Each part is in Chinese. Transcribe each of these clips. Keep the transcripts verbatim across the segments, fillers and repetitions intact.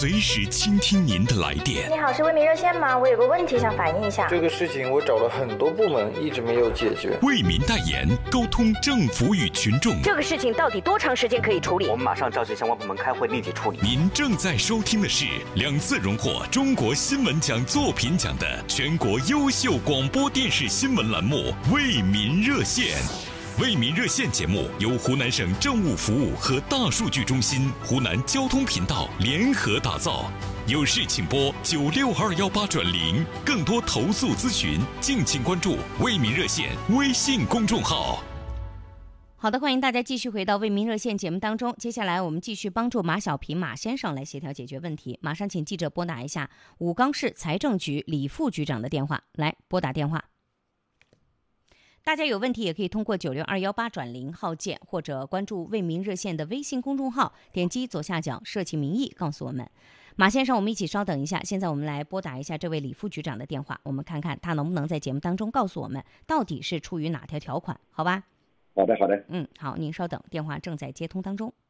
随时倾听您的来电。 你好，是为民热线吗？我有个问题想反映一下。 这个事情我找了很多部门，一直没有解决。 为民代言，沟通政府与群众。 这个事情到底多长时间可以处理？ 我们马上召集相关部门开会，立即处理。 您正在收听的是两次荣获中国新闻奖作品奖的全国优秀广播电视新闻栏目《为民热线》。为民热线节目由湖南省政务服务和大数据中心、湖南交通频道联合打造。有事请拨九六二幺八转零，更多投诉咨询，敬请关注为民热线微信公众号。 好的，欢迎大家继续回到为民热线节目当中。接下来我们继续帮助马小平马先生来协调解决问题。马上请记者拨打一下武冈市财政局李副局长的电话，来拨打电话。大家有问题也可以通过九六二幺八转零号键，或者关注为民热线的微信公众号，点击左下角社情民意告诉我们。马先生，我们一起稍等一下，现在我们来拨打一下这位李副局长的电话，我们看看他能不能在节目当中告诉我们到底是出于哪条条款，好吧？ 好的好的。 嗯，好，您稍等，电话正在接通当中。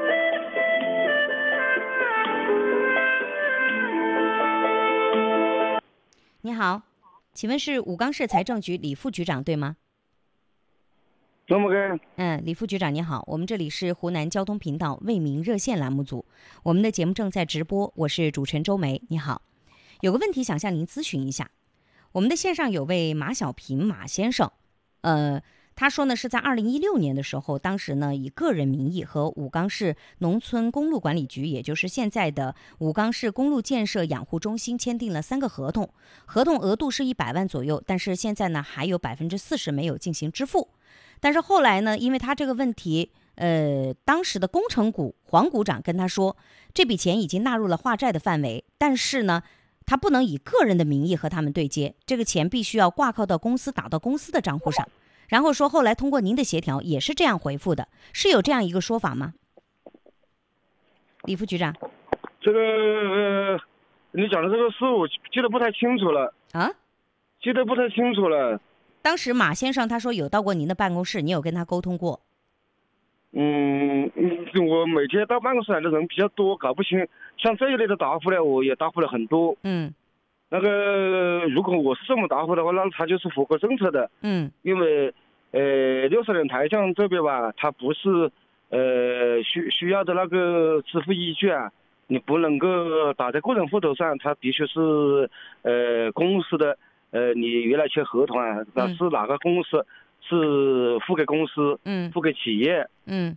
你好，请问是武冈市财政局李副局长对吗？ 怎么个？ 嗯，李副局长你好，我们这里是湖南交通频道为民热线栏目组，我们的节目正在直播，我是主持人周梅。你好，有个问题想向您咨询一下。我们的线上有位马小平马先生，呃，他说呢是在二零一六年的时候，当时呢以个人名义和武冈市农村公路管理局，也就是现在的武冈市公路建设养护中心签订了三个合同，合同额度是一百万左右，但是现在呢还有百分之四十没有进行支付。但是后来呢，因为他这个问题，呃，当时的工程股黄股长跟他说，这笔钱已经纳入了化债的范围，但是呢，他不能以个人的名义和他们对接，这个钱必须要挂靠到公司，打到公司的账户上。然后说后来通过您的协调也是这样回复的，是有这样一个说法吗？李副局长， 这个呃，你讲的这个事我记得不太清楚了啊， 记得不太清楚了。 当时马先生他说有到过您的办公室，你有跟他沟通过？ 嗯，我每天到办公室来的人比较多，搞不清。像这一类的答复呢，我也答复了很多。 嗯， 那个如果我是这么答复的话，那他就是符合政策的。 嗯， 因为呃六十人台账这边吧，它不是呃需需要的那个支付依据啊，你不能够打在个人户头上，它必须是呃公司的。呃，你原来签合同啊，那是哪个公司？是付给公司，嗯，付给企业， 嗯，